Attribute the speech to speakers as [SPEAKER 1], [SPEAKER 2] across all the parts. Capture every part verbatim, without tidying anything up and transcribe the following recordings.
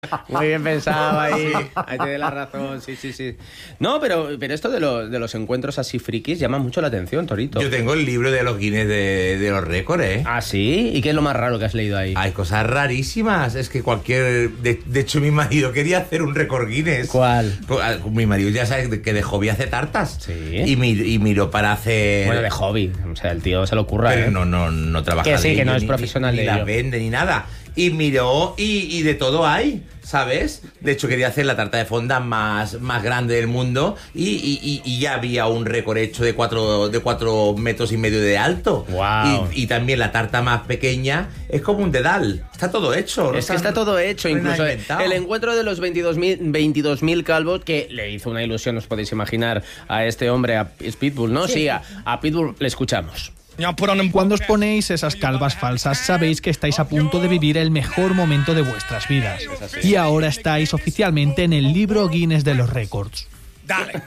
[SPEAKER 1] Muy bien pensado ahí. Ahí te doy la razón, sí, sí, sí. No, pero, pero esto de, lo, de los encuentros así frikis llama mucho la atención, Torito.
[SPEAKER 2] Yo tengo el libro de los Guinness de, de los récords, ¿eh?
[SPEAKER 1] ¿Ah, sí? ¿Y qué es lo más raro que has leído ahí?
[SPEAKER 2] Hay cosas rarísimas. Es que cualquier... De, de hecho, mi marido quería hacer un récord Guinness.
[SPEAKER 1] ¿Cuál?
[SPEAKER 2] Mi marido ya sabe que de hobby hace tartas.
[SPEAKER 1] Sí.
[SPEAKER 2] Y, mi, y miró para hacer...
[SPEAKER 1] Bueno, de hobby. O sea, el tío se lo ocurra,
[SPEAKER 2] Pero
[SPEAKER 1] ¿eh?
[SPEAKER 2] no, no, no trabaja
[SPEAKER 1] Que sí,
[SPEAKER 2] de
[SPEAKER 1] que no
[SPEAKER 2] ello,
[SPEAKER 1] es
[SPEAKER 2] ni-
[SPEAKER 1] profesional
[SPEAKER 2] ni,
[SPEAKER 1] de
[SPEAKER 2] ni la
[SPEAKER 1] ello.
[SPEAKER 2] vende ni nada. Y miró y, y de todo hay, ¿sabes? De hecho, quería hacer la tarta de fondas más, más grande del mundo y, y, y- y ya había un récord hecho de cuatro, de cuatro metros y medio de alto.
[SPEAKER 1] Guau.
[SPEAKER 2] Y, y también la tarta más pequeña es como un dedal. Está todo hecho. ¿no?
[SPEAKER 1] Es que está todo hecho,
[SPEAKER 2] no hay nada
[SPEAKER 1] incluso
[SPEAKER 2] inventado.
[SPEAKER 1] el encuentro de los veintidós mil calvos, que le hizo una ilusión, os podéis imaginar, a este hombre, a Pitbull, ¿no? Sí, sí a, a Pitbull le escuchamos.
[SPEAKER 3] Cuando os ponéis esas calvas falsas, sabéis que estáis a punto de vivir el mejor momento de vuestras vidas. Y ahora estáis oficialmente en el libro Guinness de los récords.
[SPEAKER 2] Dale.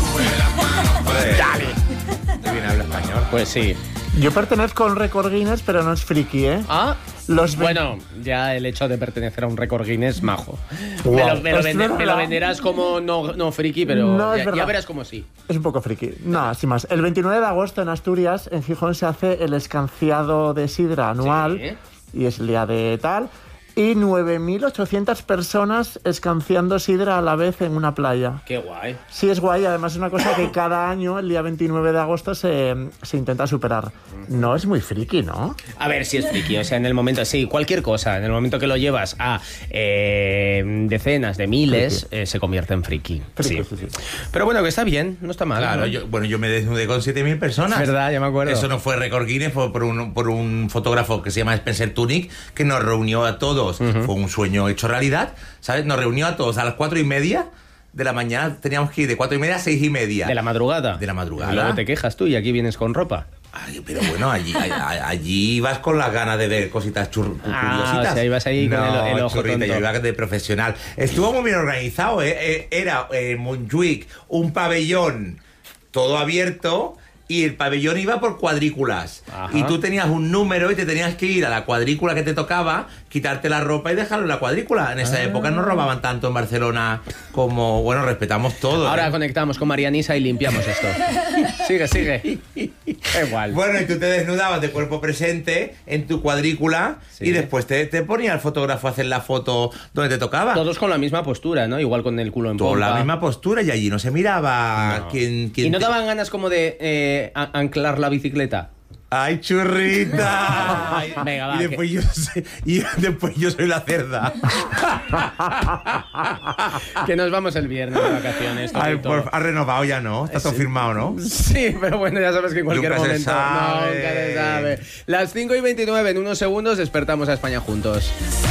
[SPEAKER 2] Dale. Qué bien habla español.
[SPEAKER 1] Pues sí.
[SPEAKER 4] Yo pertenezco a un récord Guinness, pero no es friki, ¿eh?
[SPEAKER 1] Ah,
[SPEAKER 4] Los ve-
[SPEAKER 1] bueno, ya el hecho de pertenecer a un récord Guinness, majo.
[SPEAKER 4] Wow.
[SPEAKER 1] Me, lo, me lo
[SPEAKER 4] Es
[SPEAKER 1] vende- me lo
[SPEAKER 4] verdad.
[SPEAKER 1] venderás como no, no friki, pero
[SPEAKER 4] No, es
[SPEAKER 1] ya,
[SPEAKER 4] verdad.
[SPEAKER 1] ya verás como sí.
[SPEAKER 4] Es un poco friki. No, sin más. El veintinueve de agosto en Asturias, en Gijón, se hace el escanciado de sidra anual.
[SPEAKER 1] Sí.
[SPEAKER 4] Y es el día de tal. Y nueve mil ochocientas personas escanciando sidra a la vez en una playa.
[SPEAKER 1] Qué guay.
[SPEAKER 4] Sí, es guay. Además, es una cosa que cada año, el día veintinueve de agosto, se, se intenta superar. No es muy friki, ¿no?
[SPEAKER 1] A ver si es friki, o sea, en el momento, sí, cualquier cosa, en el momento que lo llevas a eh, decenas de miles, eh, se convierte en friki.
[SPEAKER 4] Friki,
[SPEAKER 1] Sí.
[SPEAKER 4] sí, sí.
[SPEAKER 1] Pero bueno, que está bien, no está mal.
[SPEAKER 2] Claro,
[SPEAKER 1] ¿no?
[SPEAKER 2] yo, bueno, yo me desnudé con siete mil personas.
[SPEAKER 1] Es verdad, ya me acuerdo.
[SPEAKER 2] Eso no fue récord Guinness, fue por un, por un fotógrafo que se llama Spencer Tunick, que nos reunió a todos. Uh-huh. Fue un sueño hecho realidad, ¿sabes? Nos reunió a todos a las cuatro y media de la mañana. Teníamos que ir de cuatro y media a seis y media.
[SPEAKER 1] De la madrugada.
[SPEAKER 2] De la madrugada.
[SPEAKER 1] Y luego te quejas tú y aquí vienes con ropa.
[SPEAKER 2] Ay, pero bueno, allí, allí, allí vas con las ganas de ver cositas chur,
[SPEAKER 1] ah,
[SPEAKER 2] curiositas.
[SPEAKER 1] O sea, ibas ahí
[SPEAKER 2] no,
[SPEAKER 1] con el, el ojo
[SPEAKER 2] churrita,
[SPEAKER 1] tonto.
[SPEAKER 2] yo iba de profesional. Estuvo muy bien organizado, ¿eh? Era en eh, Montjuic un pabellón todo abierto y el pabellón iba por cuadrículas. Ajá. Y tú tenías un número y te tenías que ir a la cuadrícula que te tocaba, quitarte la ropa y dejarlo en la cuadrícula. En esa ah. época no robaban tanto en Barcelona como... Bueno, respetamos todo.
[SPEAKER 1] Ahora
[SPEAKER 2] ¿eh?
[SPEAKER 1] conectamos con Marianisa y limpiamos esto. Sigue, sigue. Igual.
[SPEAKER 2] Bueno, y tú te desnudabas de cuerpo presente en tu cuadrícula sí. y después te, te ponía el fotógrafo a hacer la foto donde te tocaba.
[SPEAKER 1] Todos con la misma postura, ¿no? Igual con el culo en pompa.
[SPEAKER 2] Con la misma postura y allí no se miraba
[SPEAKER 1] no.
[SPEAKER 2] quién, quién...
[SPEAKER 1] ¿Y no
[SPEAKER 2] te...
[SPEAKER 1] daban ganas como de eh, anclar la bicicleta?
[SPEAKER 2] ¡Ay, churrita!
[SPEAKER 1] Ay, venga, va,
[SPEAKER 2] y, después yo soy, y después yo soy la cerda.
[SPEAKER 1] Que nos vamos el viernes de vacaciones.
[SPEAKER 2] Ay, por, has renovado ya, ¿no? Está todo
[SPEAKER 1] sí.
[SPEAKER 2] firmado, ¿no?
[SPEAKER 1] Sí, pero bueno, ya sabes que en cualquier
[SPEAKER 2] nunca
[SPEAKER 1] momento...
[SPEAKER 2] Se sabe.
[SPEAKER 1] Nunca se sabe. Las cinco y veintinueve, en unos segundos despertamos a España juntos.